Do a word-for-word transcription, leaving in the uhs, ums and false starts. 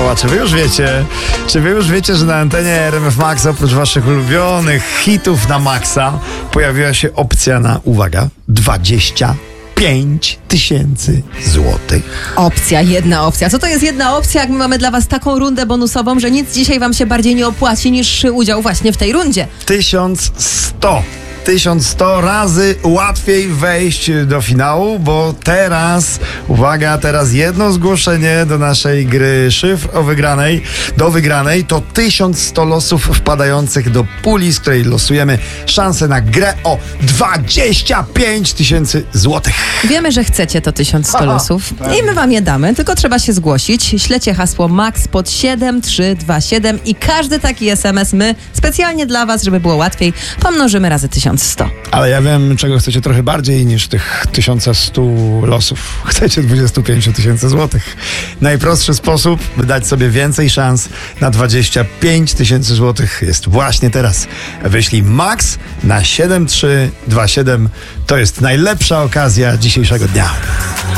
A czy wy już wiecie, czy wy już wiecie, że na antenie R M F Max oprócz waszych ulubionych hitów na Maxa pojawiła się opcja na, uwaga, dwadzieścia pięć tysięcy złotych. Opcja, jedna opcja. Co to jest jedna opcja, jak my mamy dla was taką rundę bonusową, że nic dzisiaj wam się bardziej nie opłaci niż udział właśnie w tej rundzie? tysiąc sto. tysiąc sto razy łatwiej wejść do finału, bo teraz, uwaga, teraz jedno zgłoszenie do naszej gry szyfr o wygranej, do wygranej to tysiąc sto losów wpadających do puli, z której losujemy szansę na grę o dwadzieścia pięć tysięcy złotych. Wiemy, że chcecie to tysiąc sto losów i my wam je damy, tylko trzeba się zgłosić. Ślecie hasło MAX pod siedem trzy dwa siedem i każdy taki S M S my specjalnie dla was, żeby było łatwiej, pomnożymy razy tysiąc sto. Ale ja wiem, czego chcecie trochę bardziej niż tych tysiąc sto losów. Chcecie dwadzieścia pięć tysięcy złotych. Najprostszy sposób, by dać sobie więcej szans na dwadzieścia pięć tysięcy złotych jest właśnie teraz. Wyślij MAX na siedem trzy dwa siedem. To jest najlepsza okazja dzisiejszego dnia.